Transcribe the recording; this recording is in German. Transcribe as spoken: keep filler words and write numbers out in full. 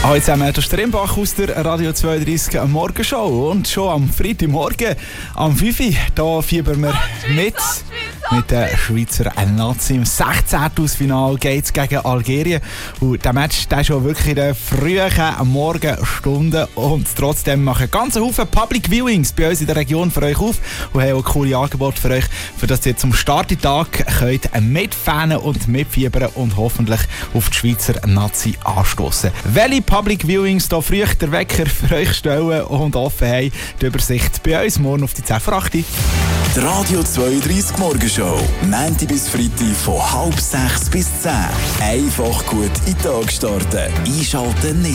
Hallo zusammen, das ist der Rimbach aus der Radio zweiunddreißig Morgenshow. Und schon am Freitagmorgen, am fünf Uhr, da fiebern wir mit. Mit der Schweizer Nazi im sechzehnten Ausfinale geht es gegen Algerien. Und der Match der ist schon wirklich in den frühen Morgenstunden. Und trotzdem machen ganz Haufen Public Viewings bei uns in der Region für euch auf und haben auch coole Angebote für euch, für das ihr zum Starttag könnt mitfanen und mitfiebern und hoffentlich auf die Schweizer Nazi anstoßen. Welche Public Viewings da früh der Wecker für euch stellen und offen haben, die Übersicht bei uns morgen auf die zehn vor acht. Die Radio zweiunddreißig Morgenshow, Montag bis Freitag von halb sechs bis zehn. Einfach gut in den Tag starten. Einschalten nicht